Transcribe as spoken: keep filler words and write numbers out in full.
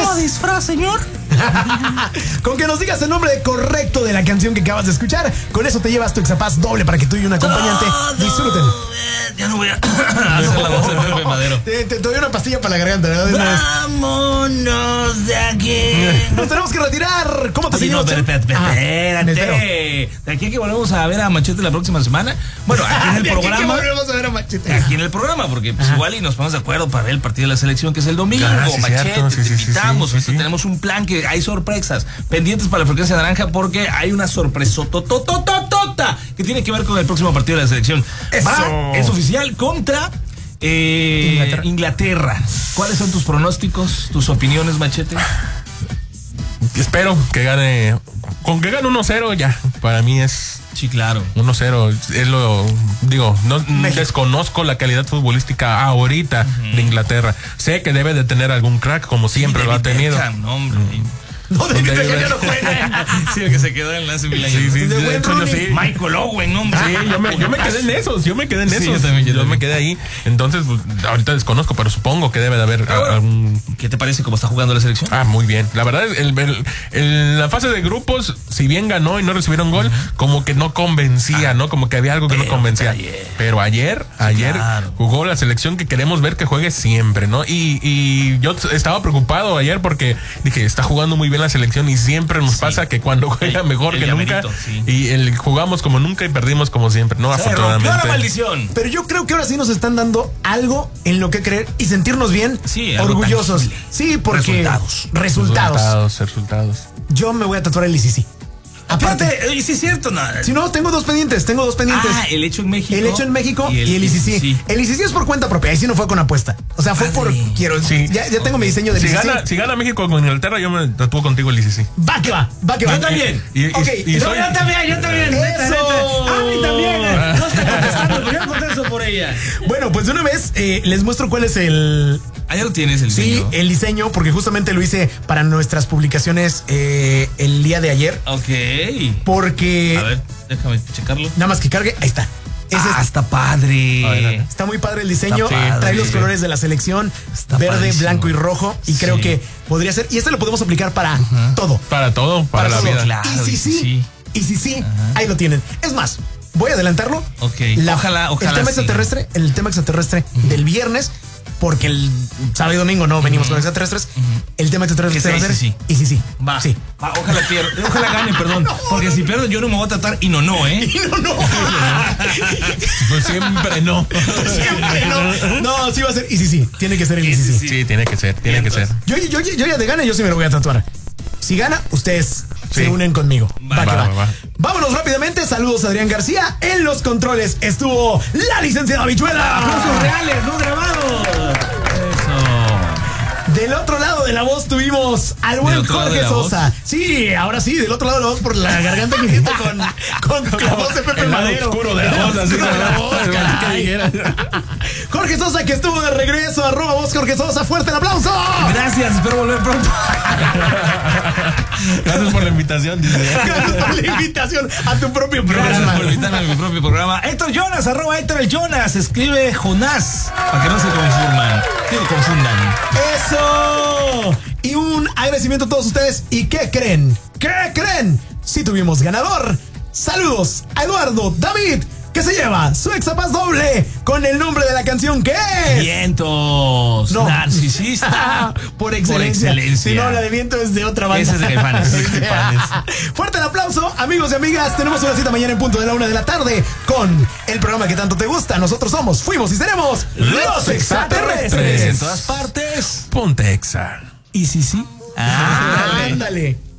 No, disfraz, señor. Con que nos digas el nombre correcto de la canción que acabas de escuchar, con eso te llevas tu Exapaz doble para que tú y un acompañante Todo disfruten. bien. Ya no voy a hacer la voz de Pepe Madero. Te, te, te doy una pastilla para la garganta, ¿no? Vámonos de aquí. Nos tenemos que retirar. ¿Cómo te Oye, seguimos? no, espérate, Ah, me espero. espérate. De aquí a que volvemos a ver a Machete la próxima semana. Bueno, aquí en el De aquí programa. que volvemos a ver a Machete. Aquí en el programa, porque pues, igual y nos ponemos de acuerdo para ver el partido de la selección, que es el domingo. Ah, sí, Machete, cierto, sí, te sí, sí, invitamos. sí, sí, Ahorita sí. tenemos un plan que hay sorpresas pendientes para la frecuencia naranja, porque hay una sorpresa tototototota que tiene que ver con el próximo partido de la selección. Eso. Va, es oficial contra eh, Inglaterra. Inglaterra. ¿Cuáles son tus pronósticos, tus opiniones, Machete? Espero que gane. Con que gane uno cero ya. Para mí es Sí, claro. uno cero. Es lo. Digo, no México. desconozco la calidad futbolística ahorita uh-huh. de Inglaterra. Sé que debe de tener algún crack, como siempre Sí, lo ha David tenido. Beckham, no, hombre. No, David David Beckham ya no Beckham. juega. Sí, el que se quedó en la hace mil años. Sí, sí, De de buen hecho, yo Rooney. sí. Michael Owen, no, hombre. Sí, yo me, yo me quedé en esos, yo me quedé en Sí, esos. yo también, yo me también. quedé ahí. Entonces, pues, ahorita desconozco, pero supongo que debe de haber Pero bueno, algún. ¿Qué te parece cómo está jugando la selección? Ah, muy bien. La verdad, el, el, el- la fase de grupos, si bien ganó y no recibieron gol, como que no convencía, Ah, ¿no? Como que había algo que no pero convencía. ayer. Pero ayer, ayer claro. jugó la selección que queremos ver que juegue siempre, ¿no? Y, y yo t- estaba preocupado ayer porque dije, está jugando muy bien la selección y siempre nos Sí. pasa que cuando juega El- mejor el que nunca llamerito, sí. y el, jugamos como nunca y perdimos como siempre, ¿no? Se rompió Afortunadamente. la maldición. Pero yo creo que ahora sí nos están dando algo en lo que creer y sentirnos bien, Sí, algo orgullosos. tangible. Sí, porque Resultados. resultados. Resultados, resultados. Yo me voy a tatuar el I C C. Aparte, Aparte, oye, sí es cierto, no. si no, tengo dos pendientes, tengo dos pendientes. Ah, el hecho en México. El hecho en México y el, y I C C. El I C C es por cuenta propia, ahí sí no fue con apuesta. O sea, fue Padre. por quiero. Sí. Ya, ya tengo mi diseño de Si I C C. gana, si gana México con Inglaterra, yo me tatúo contigo el I C C. Va que va, va que va. Yo también. Y, y- Ok, y no, soy- Yo también, yo también. Neta, Eso. neta. A mí también. Ah. No está contestando, pero yo contesto por ella. Bueno, pues de una vez eh, les muestro cuál es el. Allá lo tienes, el Sí, diseño. el diseño, porque justamente lo hice para nuestras publicaciones eh, el día de ayer. Ok. Porque. A ver, déjame checarlo. Nada más que cargue, ahí está. Es Ah, este. está padre. A ver, Está muy padre el diseño, Está padre. trae los colores de la selección, Está verde, padrísimo. blanco y rojo, y Sí. creo que podría ser, y este lo podemos aplicar para todo. Para todo, para, la todo. vida. Claro. y si y sí, sí. y si sí, ahí lo tienen. Es más, voy a adelantarlo. Ok. La- Ojalá, ojalá El tema sí. extraterrestre, el tema extraterrestre del viernes, porque el sábado y domingo no venimos con extraterrestres. El tema extraterrestre Que sea va a ser y sí, sí. y si sí. Va, Sí. va, ojalá pierda, ojalá gane, perdón. Porque si pierdo, yo no me voy a tratar y no, no, ¿eh? No, no. Pues siempre no. Siempre no. No, sí va a ser y sí, sí. Tiene que ser el y sí, sí. Sí, tiene que ser, tiene que ser. Yo, yo, yo, yo ya de gana, yo sí me lo voy a tatuar. Si gana, ustedes Sí. se unen conmigo. Va, Va, que va, va. va. Vámonos rápidamente. Saludos a Adrián García. En los controles estuvo la licenciada Bichuela. Aplausos reales, no grabados. Eso. Del otro lado de la voz tuvimos al buen ¿Del otro lado Jorge de la voz? Sosa. Sí, ahora sí, del otro lado de la voz por la garganta que hiciste con, con la voz de Pepe El lado Madero. oscuro de la El voz, lado así, oscuro de la ¿no? voz, El caray. que dijera. Jorge Sosa que estuvo de regreso. Arroba voz Jorge Sosa. Fuerte el aplauso. Gracias, espero volver pronto. Gracias por la invitación, dice. Gracias por la invitación a tu propio Gracias programa. por invitarme a mi propio programa. Héctor Jonas, arroba Héctor el Jonas. Escribe Jonás, para que no se confundan. Digo, confundan. ¡Eso! Y un agradecimiento a todos ustedes. ¿Y qué creen? ¿Qué creen? Si tuvimos ganador. Saludos a Eduardo David, que se lleva su Exapaz doble con el nombre de la canción que es. Vientos. No. Narcisista. Por excelencia. Por excelencia. Si no, la de viento es de otra banda. Ese es de Caifanes. Ese es de Caifanes. Fuerte el aplauso, amigos y amigas. Tenemos una cita mañana en punto de la una de la tarde con el programa que tanto te gusta. Nosotros somos, fuimos y seremos los extraterrestres. En todas partes. Ponte Exa. Y sí, sí. Ah, ándale.